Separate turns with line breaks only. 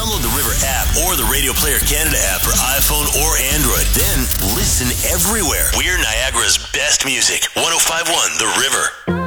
Download the River app or the Radio Player Canada app for iPhone or Android. Then listen everywhere. We're Niagara's best music. 105.1 The River.